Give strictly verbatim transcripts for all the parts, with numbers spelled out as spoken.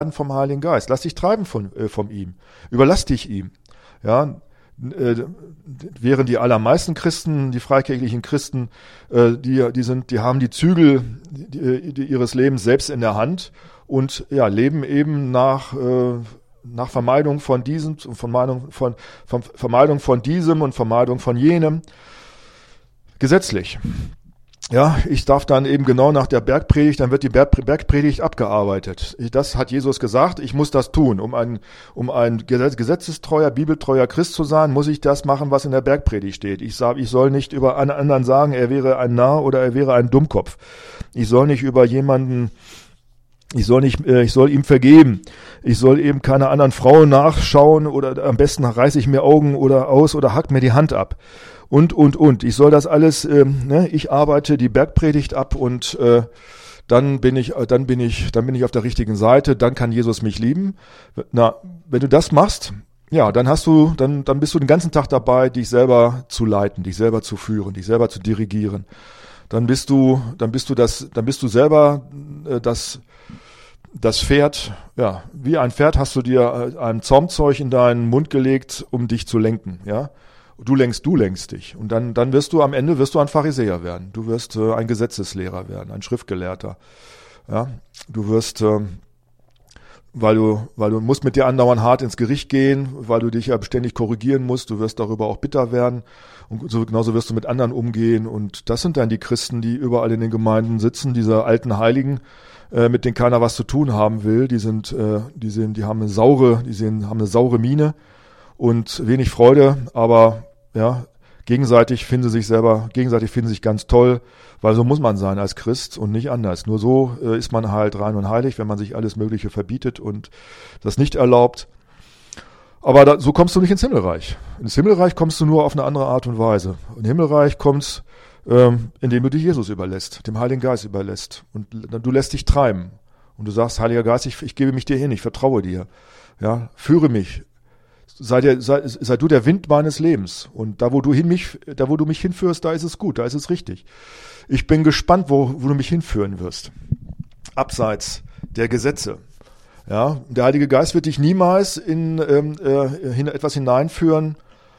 vom Heiligen Geist. Lass dich treiben von, äh, von ihm. Überlass dich ihm. Ja, äh, während die allermeisten Christen, die freikirchlichen Christen, äh, die, die sind, die haben die Zügel die, die ihres Lebens selbst in der Hand und ja, leben eben nach, äh, nach Vermeidung von diesem, Vermeidung von, von, Vermeidung von diesem und Vermeidung von jenem. Gesetzlich. Ja, ich darf dann eben genau nach der Bergpredigt, dann wird die Berg, Bergpredigt abgearbeitet. Ich, das hat Jesus gesagt, ich muss das tun. Um ein, um ein gesetzestreuer, bibeltreuer Christ zu sein, muss ich das machen, was in der Bergpredigt steht. Ich sag, ich soll nicht über einen anderen sagen, er wäre ein Narr oder er wäre ein Dummkopf. Ich soll nicht über jemanden, ich soll nicht, ich soll ihm vergeben. Ich soll eben keiner anderen Frau nachschauen oder am besten reiße ich mir Augen oder aus oder hack mir die Hand ab. Und, und, und. Ich soll das alles, ähm, ne, ich arbeite die Bergpredigt ab und äh, dann bin ich, dann bin ich, dann bin ich auf der richtigen Seite, dann kann Jesus mich lieben. Na, wenn du das machst, ja, dann hast du, dann, dann bist du den ganzen Tag dabei, dich selber zu leiten, dich selber zu führen, dich selber zu dirigieren. Dann bist du, dann bist du das, dann bist du selber äh, das, das Pferd, ja, wie ein Pferd hast du dir ein Zaumzeug in deinen Mund gelegt, um dich zu lenken, ja. Du lenkst, du lenkst dich. Und dann, dann wirst du am Ende wirst du ein Pharisäer werden. Du wirst äh, ein Gesetzeslehrer werden, ein Schriftgelehrter. Ja, du wirst, äh, weil du, weil du musst mit dir andauernd hart ins Gericht gehen, weil du dich ja ständig korrigieren musst. Du wirst darüber auch bitter werden. Und so, genauso wirst du mit anderen umgehen. Und das sind dann die Christen, die überall in den Gemeinden sitzen, diese alten Heiligen, äh, mit denen keiner was zu tun haben will. Die sind, äh, die sind, die haben eine saure, die sehen, haben eine saure Miene und wenig Freude, aber ja, gegenseitig finden sie sich selber, gegenseitig finden sie sich ganz toll, weil so muss man sein als Christ und nicht anders. Nur so äh, ist man halt rein und heilig, wenn man sich alles Mögliche verbietet und das nicht erlaubt. Aber da, so kommst du nicht ins Himmelreich. Ins Himmelreich kommst du nur auf eine andere Art und Weise. Ins Himmelreich kommst, ähm, indem du dich Jesus überlässt, dem Heiligen Geist überlässt. Und du lässt dich treiben. Und du sagst, Heiliger Geist, ich, ich gebe mich dir hin, ich vertraue dir. Ja, führe mich. Sei, der, sei, sei du der Wind meines Lebens. Und da, wo du hin mich, da, wo du mich hinführst, da ist es gut, da ist es richtig. Ich bin gespannt, wo, wo du mich hinführen wirst. Abseits der Gesetze. Ja, der Heilige Geist wird dich niemals in, ähm, äh, in etwas hineinführen.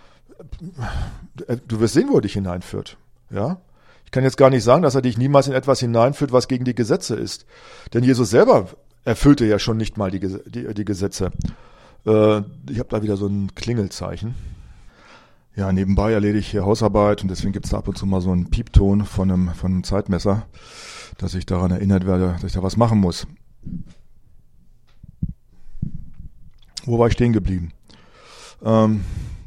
Du wirst sehen, wo er dich hineinführt. Ja, ich kann jetzt gar nicht sagen, dass er dich niemals in etwas hineinführt, was gegen die Gesetze ist. Denn Jesus selber erfüllte ja schon nicht mal die, die, die Gesetze. Ich habe da wieder so ein Klingelzeichen. Ja, nebenbei erledige ich hier Hausarbeit und deswegen gibt es da ab und zu mal so einen Piepton von einem, von einem Zeitmesser, dass ich daran erinnert werde, dass ich da was machen muss. Wo war ich stehen geblieben? Ähm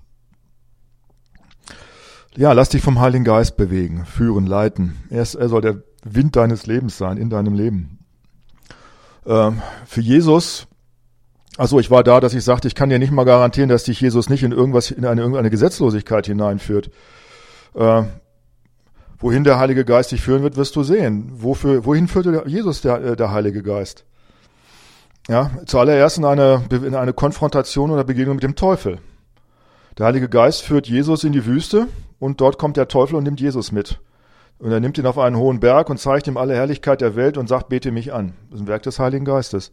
ja, lass dich vom Heiligen Geist bewegen, führen, leiten. Er, ist, er soll der Wind deines Lebens sein, in deinem Leben. Ähm, für Jesus... Also ich war da, dass ich sagte, ich kann dir nicht mal garantieren, dass dich Jesus nicht in irgendwas, in eine irgendeine Gesetzlosigkeit hineinführt. Äh, wohin der Heilige Geist dich führen wird, wirst du sehen. Wofür, wohin führte Jesus, der, der Heilige Geist? Ja, zuallererst in eine, in eine Konfrontation oder Begegnung mit dem Teufel. Der Heilige Geist führt Jesus in die Wüste und dort kommt der Teufel und nimmt Jesus mit. Und er nimmt ihn auf einen hohen Berg und zeigt ihm alle Herrlichkeit der Welt und sagt, bete mich an. Das ist ein Werk des Heiligen Geistes.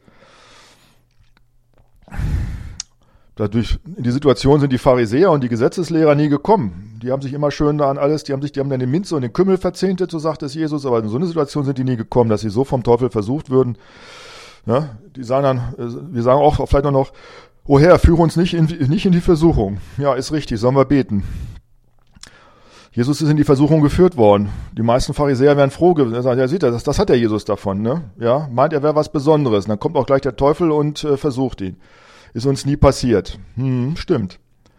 Dadurch, in die Situation sind die Pharisäer und die Gesetzeslehrer nie gekommen. Die haben sich immer schön da an alles, die haben sich, die haben dann den Minze und den Kümmel verzehntet, so sagt es Jesus, aber in so eine Situation sind die nie gekommen, dass sie so vom Teufel versucht würden. Ja, die sagen dann, wir sagen auch vielleicht auch noch, O Herr, führe uns nicht in, nicht in die Versuchung. Ja, ist richtig, sollen wir beten. Jesus ist in die Versuchung geführt worden. Die meisten Pharisäer wären froh gewesen. Er sagt, ja, sieht er, das, das hat der Jesus davon, ne? Ja, meint, er wäre was Besonderes. Und dann kommt auch gleich der Teufel und äh, versucht ihn. Ist uns nie passiert. Hm, stimmt.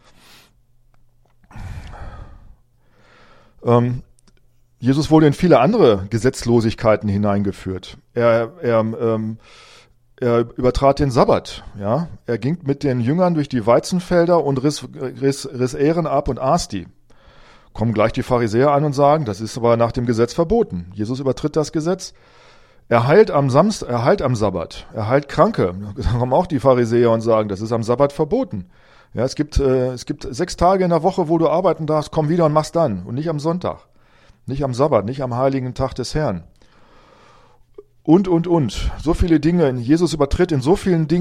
Ähm, Jesus wurde in viele andere Gesetzlosigkeiten hineingeführt. Er, er, ähm, er übertrat den Sabbat. Ja, er ging mit den Jüngern durch die Weizenfelder und riss, riss, riss Ähren ab und aß die. Kommen gleich die Pharisäer an und sagen, das ist aber nach dem Gesetz verboten. Jesus übertritt das Gesetz. Er heilt am Samstag, er heilt am Sabbat, er heilt Kranke. Da kommen auch die Pharisäer und sagen, das ist am Sabbat verboten. Ja, es gibt, äh, es gibt sechs Tage in der Woche, wo du arbeiten darfst, komm wieder und mach's dann. Und nicht am Sonntag. Nicht am Sabbat, nicht am heiligen Tag des Herrn. Und, und, und. So viele Dinge. Jesus übertritt in so vielen Dingen